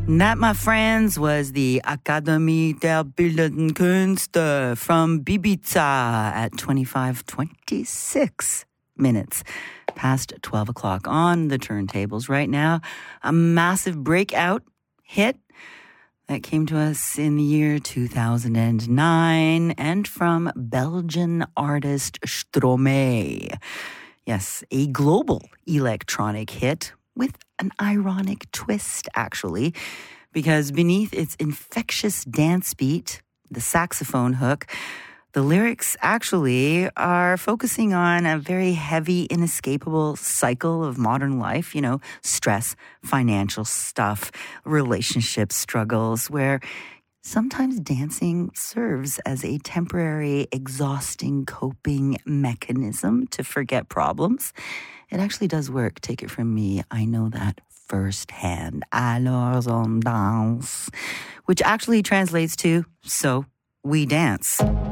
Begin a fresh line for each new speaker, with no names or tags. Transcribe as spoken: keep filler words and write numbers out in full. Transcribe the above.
That, my friends, was the Akademie der Bildenden Künste from Ibiza at twenty-five twenty-six minutes past twelve o'clock on the turntables right now. A massive breakout hit that came to us in the year two thousand nine and from Belgian artist Stromae. Yes, a global electronic hit with an ironic twist, actually, because beneath its infectious dance beat, the saxophone hook, the lyrics actually are focusing on a very heavy, inescapable cycle of modern life, you know, stress, financial stuff, relationship struggles, where sometimes dancing serves as a temporary, exhausting coping mechanism to forget problems. It actually does work. Take it from me. I know that firsthand. Alors on danse, which actually translates to, so we dance.